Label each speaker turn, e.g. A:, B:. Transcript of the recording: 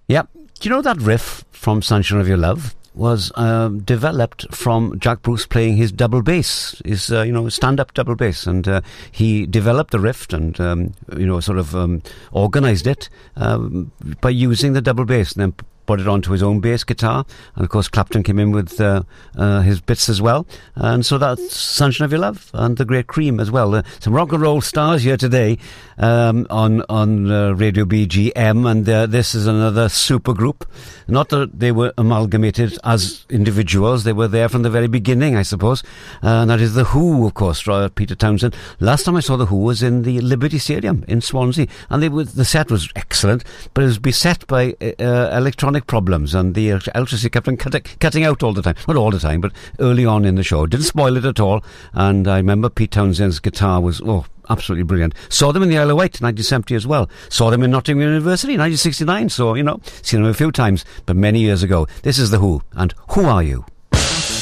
A: Yeah. Do you know that riff from Sunshine of Your Love was developed from Jack Bruce playing his double bass, his stand-up double bass, and he developed the riff and organised it by using the double bass, and then put it onto his own bass guitar, and of course Clapton came in with his bits as well, and so that's Sunshine of Your Love and the Great Cream as well. Some rock and roll stars here today on Radio BGM, and this is another super group. Not that they were amalgamated as individuals, they were there from the very beginning, I suppose, and that is The Who, of course, Peter Townsend. Last time I saw The Who was in the Liberty Stadium in Swansea, and the set was excellent, but it was beset by electronic problems, and the electricity kept on cutting out all the time. Not all the time, but early on in the show. Didn't spoil it at all, and I remember Pete Townsend's guitar was absolutely brilliant. Saw them in the Isle of Wight in 1970 as well. Saw them in Nottingham University in 1969, so seen them a few times, but many years ago. This is The Who, and Who Are You?